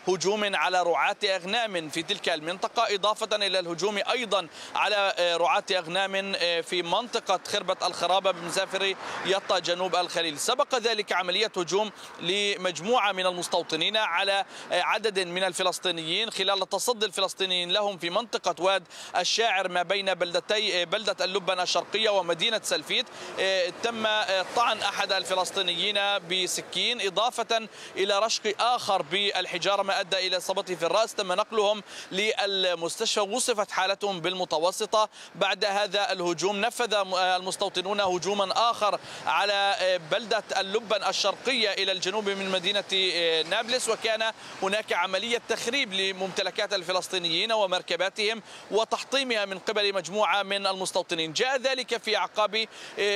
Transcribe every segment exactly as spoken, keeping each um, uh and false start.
هجوم على رعاة أغنام في تلك المنطقة، إضافة إلى الهجوم أيضا على رعاة أغنام في منطقة خربة الخرابة بمسافر يطا جنوب الخليل. سبق ذلك عملية هجوم لمجموعة من المستوطنين على عدد من الفلسطينيين خلال تصدي الفلسطينيين لهم في منطقة واد الشاعر ما بين بلدتي بلدة اللبنة الشرقية ومدينة سلفيت. تم طعن أحد الفلسطينيين بسكين، إضافة إلى رشق آخر بالحجارة ما أدى إلى إصابته في الرأس. تم نقلهم للمستشفى، وصفت حالتهم بالمتوسطة. بعد هذا الهجوم نفذ المستوطنون هجوما آخر على بلدة اللبن الشرقية إلى الجنوب من مدينة نابلس، وكان هناك عملية تخريب لممتلكات الفلسطينيين ومركباتهم وتحطيمها من قبل مجموعة من المستوطنين. جاء ذلك في أعقاب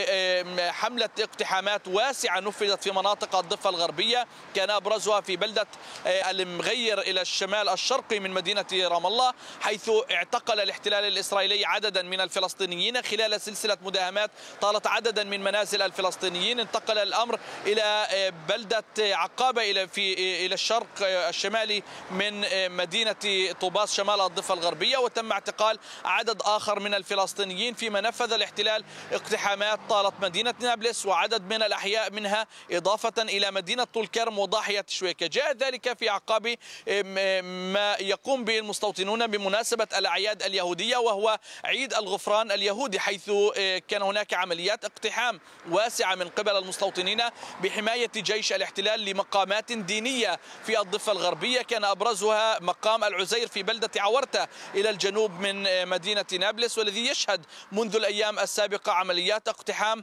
حملة اقتحامات واسعة نفذت في مناطق الضفة الغربية، كان أبرزها في بلدة المغير إلى الشمال الشرقي من مدينة رام الله، حيث اعتقل الاحتلال الإسرائيلي عددا من الفلسطينيين خلال سلسلة مداهمات طالت عددا من منازل الفلسطينيين. انتقل الأمر إلى بلدة عقابة إلى في إلى الشرق الشمالي من مدينة طوباس شمال الضفة الغربية، وتم اعتقال عدد آخر من الفلسطينيين، فيما نفذ الاحتلال اقتحامات طالت مدينة نابلس وعدد من الأحياء منها، إضافة إلى مدينة طول كرم وضاحية شويكة. جاء ذلك في أعقاب ما يقوم به المستوطنون بمناسبة الأعياد اليهودية وهو عيد الغفران اليهودي، حيث كان هناك عمليات اقتحام واسعة من قبل المستوطنين بحماية جيش الاحتلال لمقامات دينية في الضفة الغربية، كان أبرزها مقام العزير في بلدة عورتة إلى الجنوب من مدينة نابلس، والذي يشهد منذ الأيام السابقة عمليات اقتحام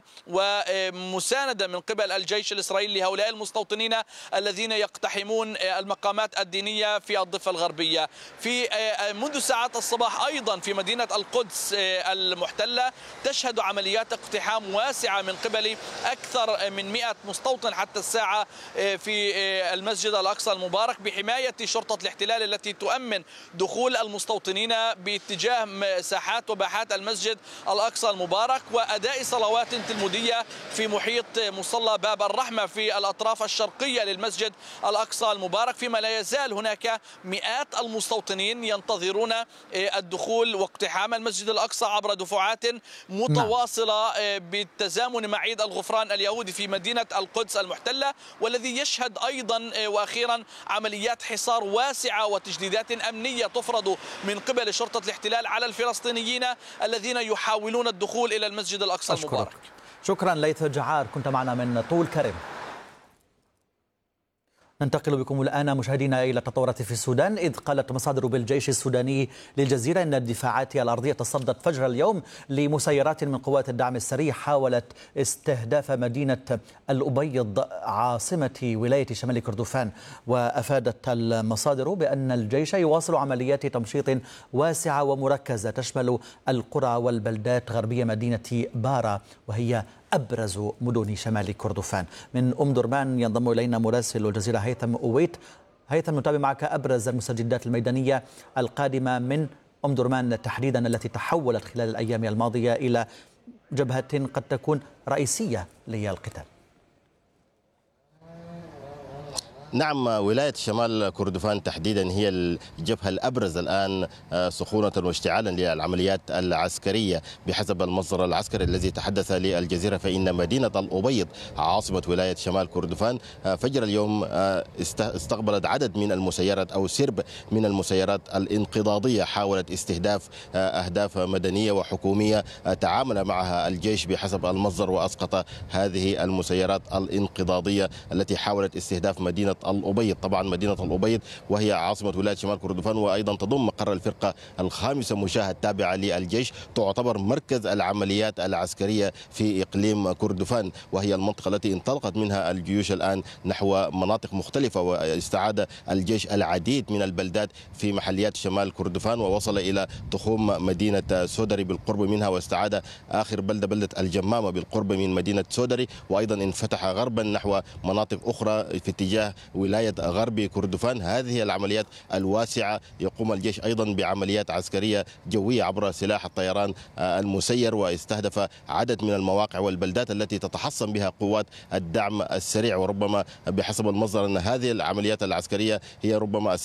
ومساندة من قبل الجيش الإسرائيلي لهؤلاء المستوطنين الذين يقتحمون المقامات الدينية في الضفة الغربية. في منذ ساعات الصباح أيضا في مدينة القدس المحتلة تشهد عمليات اقتحام واسعة من قبل أكثر من مئة مستوطن حتى الساعة في المسجد الأقصى المبارك، بحماية شرطة الاحتلال التي تؤمن دخول المستوطنين باتجاه ساحات وباحات المسجد الأقصى المبارك وأداء صلوات تلمودية في محيط مصلى باب الرحمة في الأطراف الشرقية للمسجد الأقصى المبارك، فيما لا يزال هناك مئات المستوطنين ينتظرون الدخول واقتحام المسجد الأقصى عبر دفعات متواصلة بالتزامن مع عيد الغفران اليهودي في مدينة القدس المحتلة، والذي يشهد أيضا وأخيرا عمليات حصار واسعة وتجديدات أمنية تفرض من قبل شرطة الاحتلال على الفلسطينيين الذين يحاولون الدخول إلى المسجد الأقصى أشكرك. المبارك. شكرا ليث جعار، كنت معنا من طول كرم. ننتقل بكم الآن مشاهدينا إلى التطورات في السودان، إذ قالت مصادر بالجيش السوداني للجزيرة أن الدفاعات الأرضية تصدت فجر اليوم لمسيرات من قوات الدعم السريع حاولت استهداف مدينة الأبيض عاصمة ولاية شمال كردفان. وأفادت المصادر بأن الجيش يواصل عمليات تمشيط واسعة ومركزة تشمل القرى والبلدات غربية مدينة بارا، وهي أبرز مدن شمال كردفان. من أم درمان ينضم إلينا مراسل الجزيرة هيثم أويت. هيثم، نتابع معك أبرز المستجدات الميدانية القادمة من أم درمان تحديدا، التي تحولت خلال الأيام الماضية إلى جبهة قد تكون رئيسية للقتال. نعم، ولاية شمال كردفان تحديدا هي الجبهة الأبرز الآن سخونة واشتعالا للعمليات العسكرية. بحسب المصدر العسكري الذي تحدث للجزيرة فإن مدينة الأبيض عاصمة ولاية شمال كردفان فجر اليوم استقبلت عدد من المسيرات أو سرب من المسيرات الانقضاضية حاولت استهداف أهداف مدنية وحكومية تعامل معها الجيش بحسب المصدر، وأسقط هذه المسيرات الانقضاضية التي حاولت استهداف مدينة الأبيض. طبعا مدينة الأبيض وهي عاصمة ولاية شمال كردفان وأيضا تضم مقر الفرقة الخامسة مشاهد تابعة للجيش، تعتبر مركز العمليات العسكرية في إقليم كردفان، وهي المنطقة التي انطلقت منها الجيوش الآن نحو مناطق مختلفة، واستعاد الجيش العديد من البلدات في محليات شمال كردفان ووصل إلى تخوم مدينة سودري بالقرب منها، واستعاد آخر بلدة بلدة الجمامة بالقرب من مدينة سودري، وأيضا انفتح غربا نحو مناطق أخرى في اتجاه ولاية غرب كردفان. هذه العمليات الواسعة يقوم الجيش أيضا بعمليات عسكرية جوية عبر سلاح الطيران المسير، واستهدف عدد من المواقع والبلدات التي تتحصن بها قوات الدعم السريع. وربما بحسب المصدر أن هذه العمليات العسكرية هي ربما